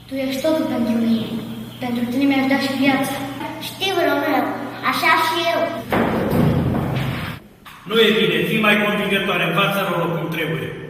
Tu ești totul pentru mine. Pentru tine mi-aș da și viața. Știu, Romeo, așa și eu. Nu e bine, fii mai convingătoare, învață rolul cum trebuie.